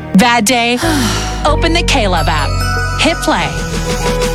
Bad day? Open the K-Love app. Hit play.